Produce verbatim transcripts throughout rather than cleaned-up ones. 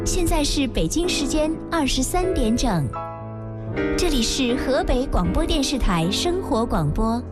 现在是北京时间二十三点整，这里是河北广播电视台生活广播。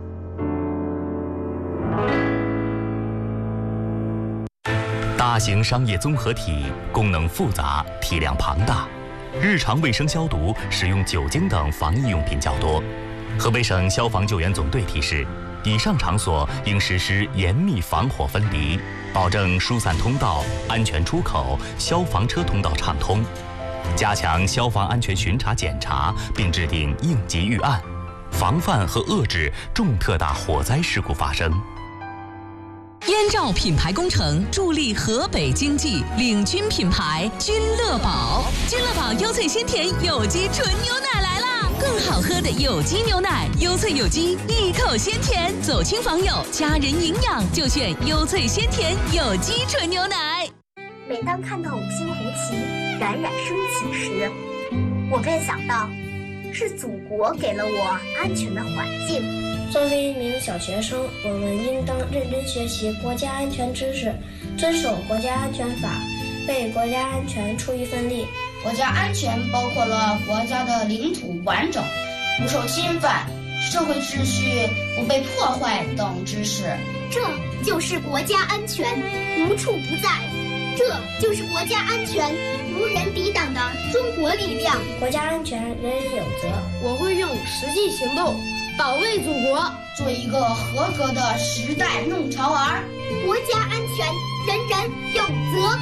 大型商业综合体功能复杂，体量庞大，日常卫生消毒使用酒精等防疫用品较多。河北省消防救援总队提示，以上场所应实施严密防火分离，保证疏散通道、安全出口、消防车通道畅通，加强消防安全巡查检查，并制定应急预案，防范和遏制重特大火灾事故发生。 燕赵品牌工程助力河北经济，领军品牌君乐宝。君乐宝优萃鲜甜有机纯牛奶来啦！更好喝的有机牛奶，优萃有机，一口鲜甜，走亲访友，家人营养就选优萃鲜甜有机纯牛奶。 每当看到五星红旗冉冉升起时，我便想到，是祖国给了我安全的环境。 作为一名小学生，我们应当认真学习国家安全知识，遵守国家安全法，为国家安全出一份力。 国家安全包括了国家的领土完整、不受侵犯、社会秩序不被破坏等知识。 这就是国家安全，无处不在。这就是国家安全无人抵挡的中国力量。 国家安全人人有责， 我会用实际行动保卫祖国， 做一个合格的时代弄潮儿。 国家安全人人有责。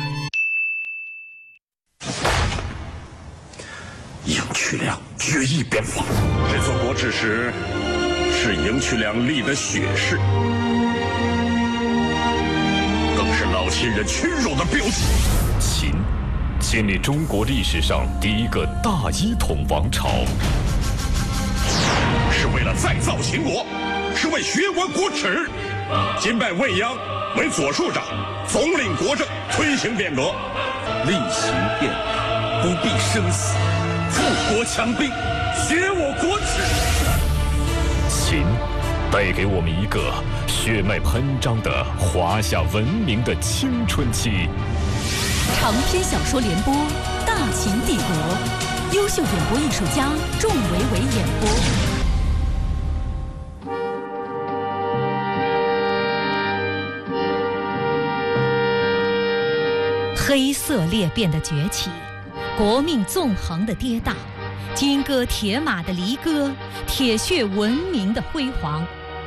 赢渠梁决一边防，这座国之时是赢渠梁立的血誓，更是老秦人屈辱的标记。 秦，建立中国历史上第一个大一统王朝， 是为了再造秦国，是为学完国耻。今拜未央为左庶长，总领国政，推行变革， 厉行变革，不必生死。 富国强兵，学我国耻。 秦带给我们一个血脉喷张的华夏文明的青春期。 长篇小说联播《大秦帝国》，优秀演播艺术家仲维维演播。黑色裂变的崛起，国命纵横的跌宕，金戈铁马的离歌，铁血文明的辉煌。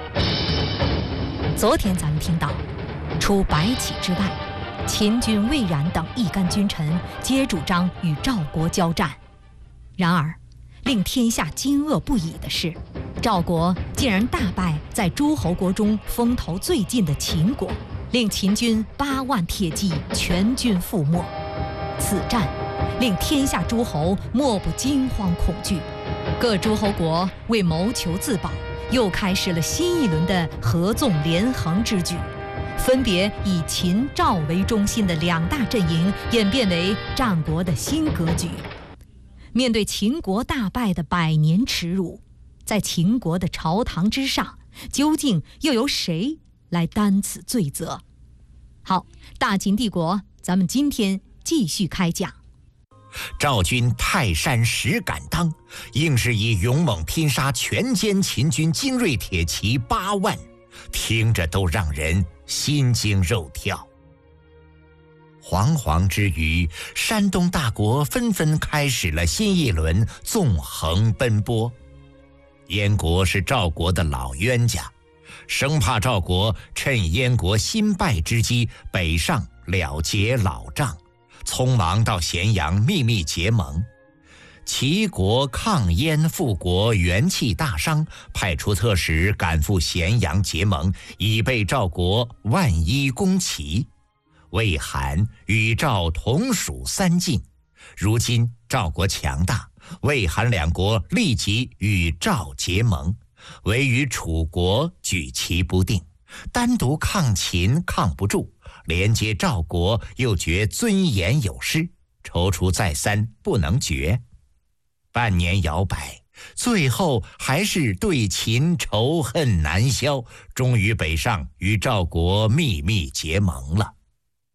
昨天咱们听到，除白起之外，秦军魏冉等一干君臣皆主张与赵国交战。然而令天下惊愕不已的是，赵国竟然大败在诸侯国中风头最近的秦国，令秦军八万铁骑全军覆没。此战令天下诸侯莫不惊慌恐惧，各诸侯国为谋求自保，又开始了新一轮的合纵连横之举。分别以秦、赵为中心的两大阵营演变为战国的新格局。面对秦国大败的百年耻辱，在秦国的朝堂之上，究竟又由谁来担此罪责？好，大秦帝国，咱们今天继续开讲。 赵军泰山石敢当，硬是以勇猛拼杀全歼秦军精锐铁骑八万，听着都让人心惊肉跳。惶惶之余，山东大国纷纷开始了新一轮纵横奔波。燕国是赵国的老冤家，生怕赵国趁燕国新败之机北上了结老账，匆忙到咸阳秘密结盟。齐国抗燕复国元气大伤，派出特使赶赴咸阳结盟，以备赵国万一攻齐。魏韩与赵同属三晋，如今赵国强大，魏韩两国立即与赵结盟，唯与楚国举棋不定，单独抗秦抗不住，连接赵国又觉尊严有失，踌躇再三不能决。半年摇摆，最后还是对秦仇恨难消，终于北上与赵国秘密结盟了。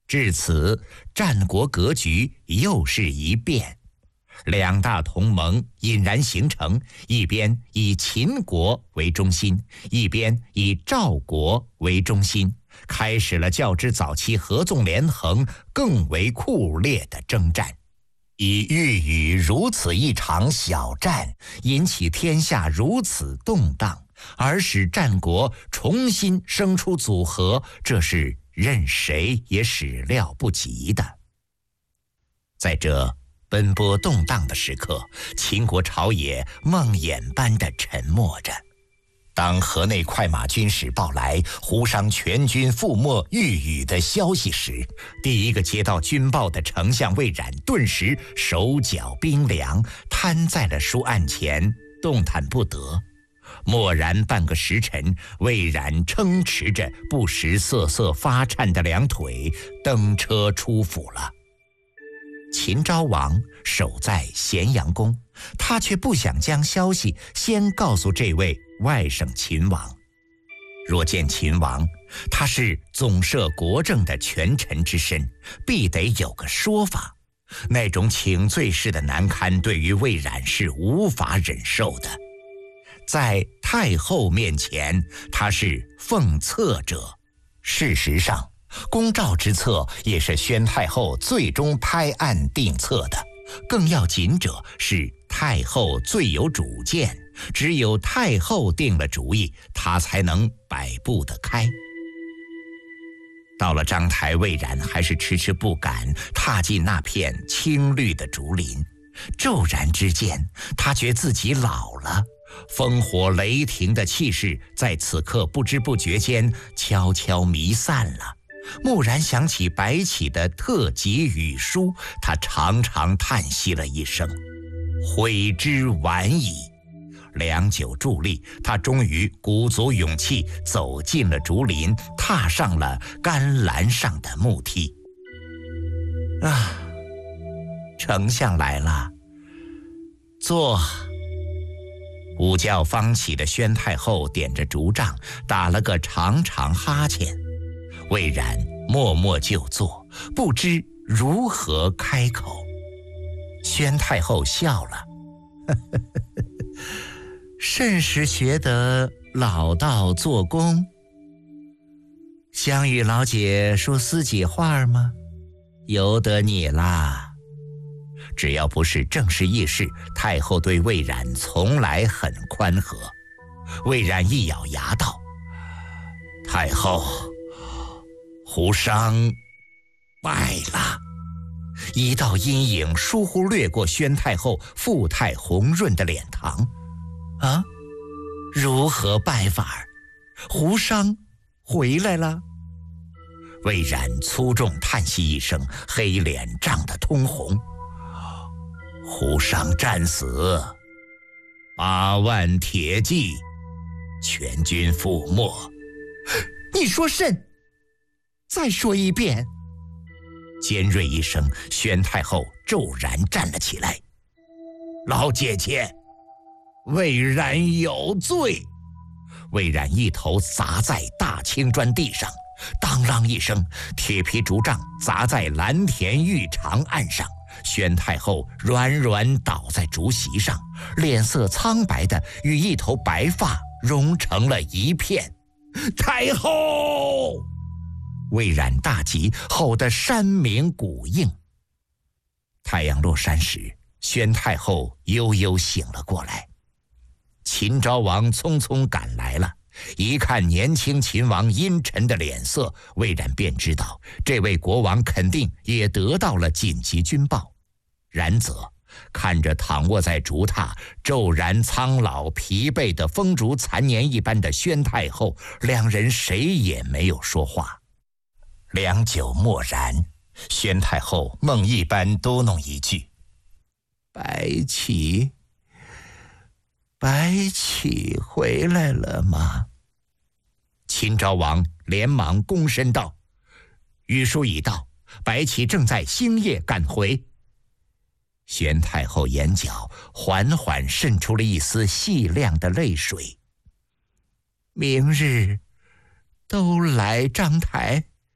至此，战国格局又是一变。两大同盟隐然形成，一边以秦国为中心，一边以赵国为中心，开始了较之早期合纵连横更为酷烈的征战。以欲与如此一场小战，引起天下如此动荡，而使战国重新生出组合，这是任谁也始料不及的。在这奔波动荡的时刻，秦国朝野梦魇般的沉默着。当河内快马军使报来胡商全军覆没豫语的消息时，第一个接到军报的丞相魏冉顿时手脚冰凉，瘫在了书案前，动弹不得。蓦然半个时辰，魏冉撑持着不时瑟瑟发颤的两腿，登车出府了。秦昭王守在咸阳宫，他却不想将消息先告诉这位外甥秦王。若见秦王，他是总摄国政的权臣之身，必得有个说法。那种请罪式的难堪，对于魏冉是无法忍受的。在太后面前，他是奉策者。事实上，公诏之策也是宣太后最终拍案定策的，更要紧者是太后最有主见，只有太后定了主意，她才能摆布得开。到了章台，魏冉还是迟迟不敢踏进那片青绿的竹林。骤然之间，他觉自己老了，烽火雷霆的气势在此刻不知不觉间悄悄弥散了。蓦然想起白起的特级语书，他长长叹息了一声，悔之晚矣。良久伫立，他终于鼓足勇气走进了竹林，踏上了甘蓝上的木梯。啊，丞相来了，坐。午觉方起的宣太后点着烛帐，打了个长长哈欠。魏冉默默就坐，不知如何开口。宣太后笑了，呵呵呵呵，甚时学得老道做工？想与老姐说私己话吗？由得你啦。只要不是正式议事，太后对魏冉从来很宽和。魏冉一咬牙道：太后，胡商败了。一道阴影疏忽掠过宣太后富态红润的脸庞。啊，如何败法？胡商回来了？魏冉粗重叹息一声，黑脸涨得通红。胡商战死，八万铁骑，全军覆没。你说甚？再说一遍。尖锐一声，宣太后骤然站了起来。老姐姐，魏冉有罪。魏冉一头砸在大青砖地上，当啷一声，铁皮竹杖砸在蓝田玉长案上。宣太后软软倒在竹席上，脸色苍白的与一头白发融成了一片。太后！魏冉大急，吼得山鸣谷应。太阳落山时，宣太后悠悠醒了过来。秦昭王匆匆赶来了，一看年轻秦王阴沉的脸色，魏冉便知道这位国王肯定也得到了紧急军报。然则看着躺卧在竹榻骤然苍老疲惫的风烛残年一般的宣太后，两人谁也没有说话。良久默然，宣太后梦一般嘟哝一句：白起白起回来了吗？秦昭王连忙躬身道：谕书已到，白起正在星夜赶回。宣太后眼角缓缓渗出了一丝细亮的泪水。明日都来章台。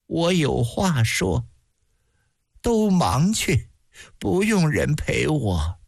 我有话说。都忙去，不用人陪我。”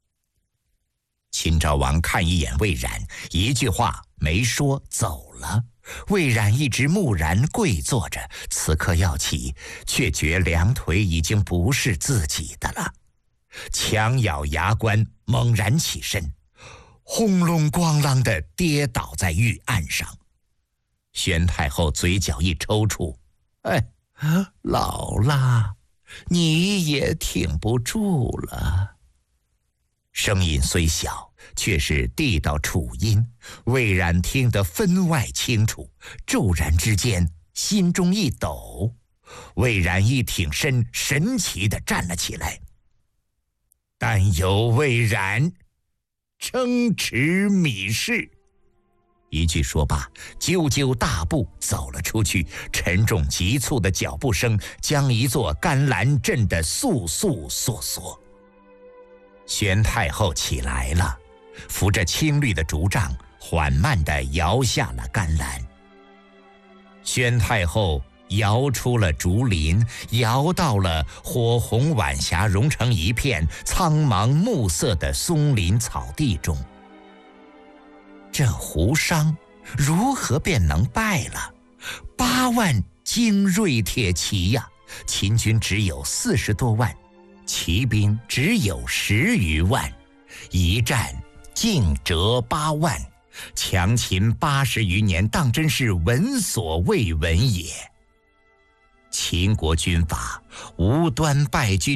秦昭王看一眼魏冉，一句话没说，走了。魏冉一直木然跪坐着，此刻要起，却觉两腿已经不是自己的了。强咬牙关，猛然起身，轰隆咣啷地跌倒在玉案上。宣太后嘴角一抽搐：“哎，老了，你也挺不住了。”声音虽小，却是地道楚音，魏冉听得分外清楚。骤然之间，心中一抖，魏冉一挺身，神奇地站了起来。但有魏冉，撑持米氏。一句说罢，啾啾大步走了出去，沉重急促的脚步声将一座干栏震得簌簌簌簌。宣太后起来了，扶着青绿的竹杖，缓慢地摇下了干栏。宣太后摇出了竹林，摇到了火红晚霞融成一片苍茫暮色的松林草地中。这胡商如何便能败了？八万精锐铁骑呀，秦军只有四十多万，骑兵只有十余万，一战尽折八万，强秦八十余年，当真是闻所未闻也。秦国军阀无端败军。